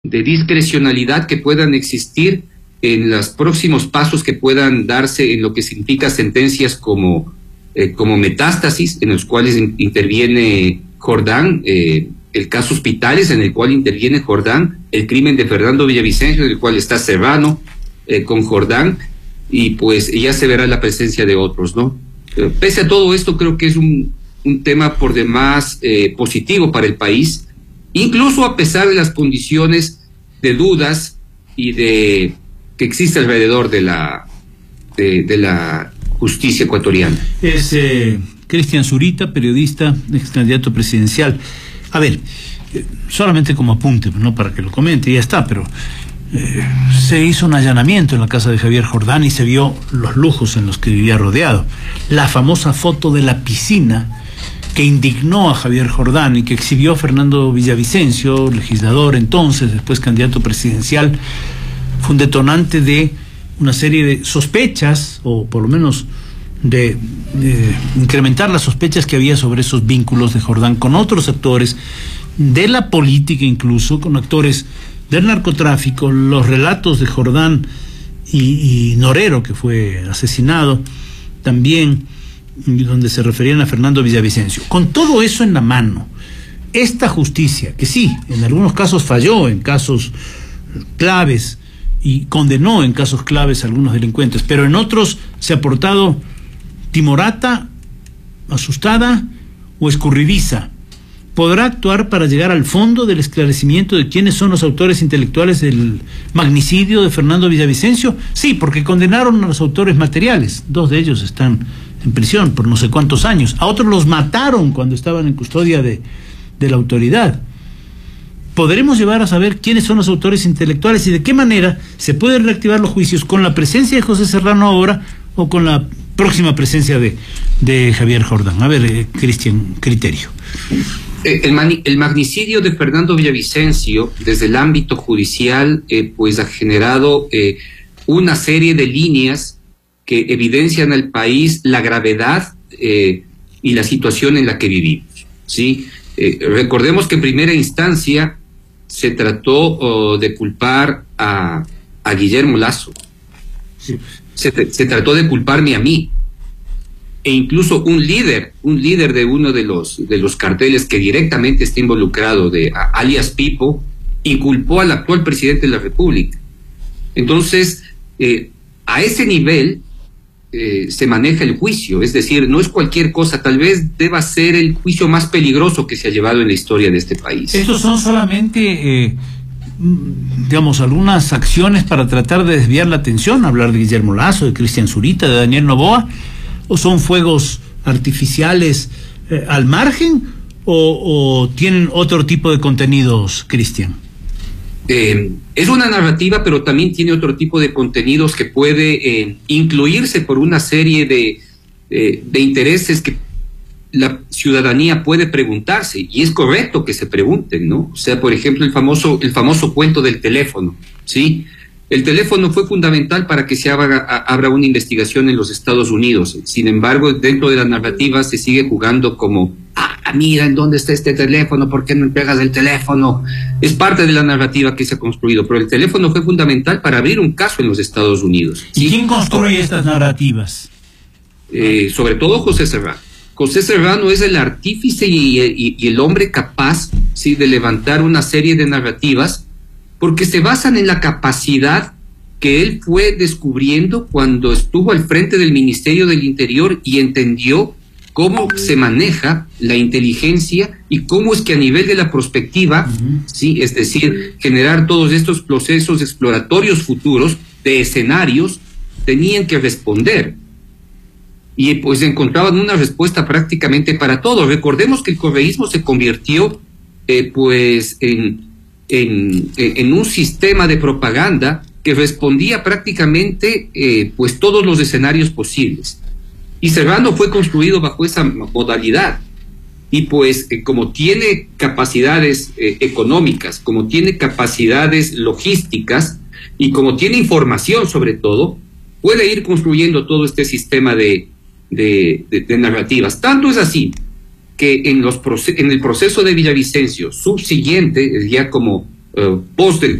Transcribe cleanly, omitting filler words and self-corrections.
de discrecionalidad que puedan existir en los próximos pasos que puedan darse en lo que significa sentencias como metástasis, en los cuales interviene Jordán, el caso Hospitales, en el cual interviene Jordán, el crimen de Fernando Villavicencio, en el cual está Serrano con Jordán, y pues ya se verá la presencia de otros, ¿no? Pese a todo esto, creo que es un tema por demás positivo para el país, incluso a pesar de las condiciones de dudas y de que existe alrededor de la justicia ecuatoriana. Es Cristian Zurita, periodista, ex candidato presidencial. A ver, solamente como apunte, no para que lo comente, ya está, pero se hizo un allanamiento en la casa de Javier Jordán y se vio los lujos en los que vivía rodeado. La famosa foto de la piscina que indignó a Javier Jordán y que exhibió Fernando Villavicencio, legislador entonces, después candidato presidencial, fue un detonante de una serie de sospechas, o por lo menos de incrementar las sospechas que había sobre esos vínculos de Jordán con otros actores de la política, incluso con actores del narcotráfico. Los relatos de Jordán y Norero, que fue asesinado, también donde se referían a Fernando Villavicencio. Con todo eso en la mano, esta justicia, que sí, en algunos casos falló, en casos claves, y condenó en casos claves a algunos delincuentes, pero en otros se ha portado timorata, asustada o escurridiza. ¿Podrá actuar para llegar al fondo del esclarecimiento de quiénes son los autores intelectuales del magnicidio de Fernando Villavicencio? Sí, porque condenaron a los autores materiales. 2 de ellos están en prisión por no sé cuántos años. A otros los mataron cuando estaban en custodia de la autoridad. ¿Podremos llevar a saber quiénes son los autores intelectuales y de qué manera se pueden reactivar los juicios con la presencia de José Serrano ahora o con la próxima presencia de Javier Jordán? A ver, Cristian, criterio. El magnicidio de Fernando Villavicencio desde el ámbito judicial pues ha generado una serie de líneas que evidencian al país la gravedad y la situación en la que vivimos, ¿sí? Recordemos que en primera instancia se trató de culpar a Guillermo Lasso, sí. Se trató de culparme a mí, e incluso un líder de uno de los carteles que directamente está involucrado, alias Pipo, inculpó al actual presidente de la República. Entonces, a ese nivel se maneja el juicio, es decir, no es cualquier cosa, tal vez deba ser el juicio más peligroso que se ha llevado en la historia de este país. Estos son solamente, digamos, algunas acciones para tratar de desviar la atención, hablar de Guillermo Lasso, de Cristian Zurita, de Daniel Noboa, o son fuegos artificiales al margen, o tienen otro tipo de contenidos, Cristian. Es una narrativa, pero también tiene otro tipo de contenidos que puede incluirse por una serie de intereses que la ciudadanía puede preguntarse, y es correcto que se pregunten, ¿no? O sea, por ejemplo, el famoso cuento del teléfono, ¿sí? El teléfono fue fundamental para que se abra una investigación en los Estados Unidos. Sin embargo, dentro de la narrativa se sigue jugando como, mira, ¿en dónde está este teléfono? ¿Por qué no entregas el teléfono? Es parte de la narrativa que se ha construido, pero el teléfono fue fundamental para abrir un caso en los Estados Unidos, ¿sí? ¿Y quién construye estas narrativas? Sobre todo José Serrano. José Serrano es el artífice y el hombre capaz, ¿sí?, de levantar una serie de narrativas, porque se basan en la capacidad que él fue descubriendo cuando estuvo al frente del Ministerio del Interior y entendió cómo se maneja la inteligencia y cómo es que a nivel de la prospectiva, ¿sí?, es decir, generar todos estos procesos exploratorios futuros de escenarios, tenían que responder. Y pues encontraban una respuesta prácticamente para todo. Recordemos que el correísmo se convirtió pues en un sistema de propaganda que respondía prácticamente pues todos los escenarios posibles. Y Serrano fue construido bajo esa modalidad. Y pues como tiene capacidades económicas, como tiene capacidades logísticas y como tiene información sobre todo, puede ir construyendo todo este sistema de narrativas. Tanto es así que en el proceso de Villavicencio subsiguiente, ya como post